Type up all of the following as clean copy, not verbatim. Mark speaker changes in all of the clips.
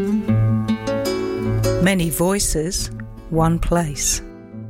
Speaker 1: Many voices, one place.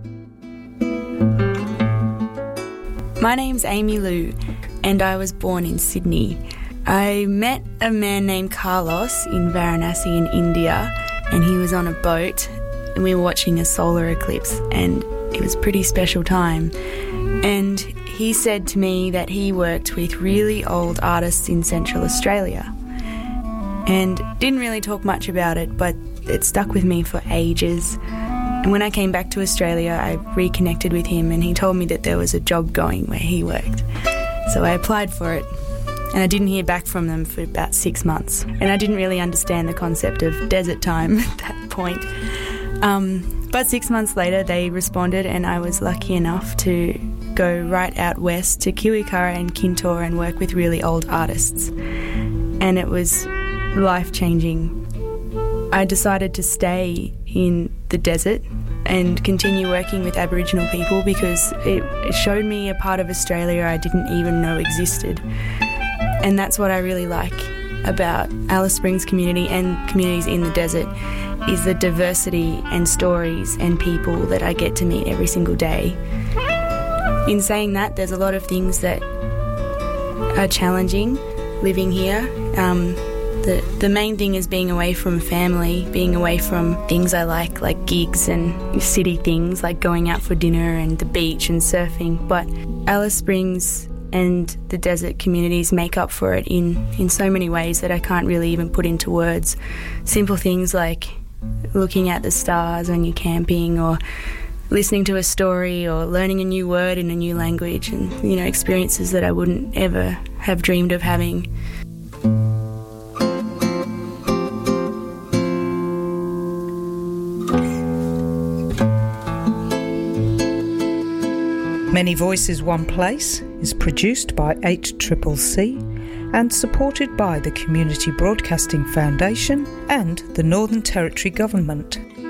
Speaker 2: My name's Amy Lou, and I was born in Sydney. I met a man named Carlos in Varanasi in India, and he was on a boat, and we were watching a solar eclipse, and it was a pretty special time. And he said to me that he worked with really old artists in Central Australia, and didn't really talk much about it, but it stuck with me for ages. And when I came back to Australia, I reconnected with him, and he told me that there was a job going where he worked. So I applied for it, and I didn't hear back from them for about 6 months. And I didn't really understand the concept of desert time at that point. But 6 months later, they responded, and I was lucky enough to go right out west to Kiwikara and Kintore and work with really old artists. And it was life-changing. I decided to stay in the desert and continue working with Aboriginal people because it showed me a part of Australia I didn't even know existed. And that's what I really like about Alice Springs community and communities in the desert, is the diversity and stories and people that I get to meet every single day. In saying that, there's a lot of things that are challenging living here. The main thing is being away from family, being away from things I like gigs and city things like going out for dinner and the beach and surfing. But Alice Springs and the desert communities make up for it in so many ways that I can't really even put into words. Simple things like looking at the stars when you're camping, or listening to a story, or learning a new word in a new language, and experiences that I wouldn't ever have dreamed of having.
Speaker 1: Many Voices, One Place is produced by 8CCC and supported by the Community Broadcasting Foundation and the Northern Territory Government.